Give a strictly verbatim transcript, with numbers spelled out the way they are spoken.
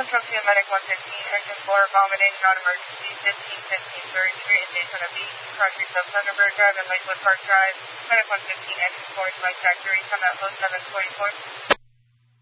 Central two, Medic one fifteen, urgent for vomiting, non-emergency, fifteen fifteen Bird Street, Daytona Beach, Country Club Thunderbird Drive, and Lakewood Park Drive. Medic one fifteen, entry towards Mike Factory, come out low seven forty-four.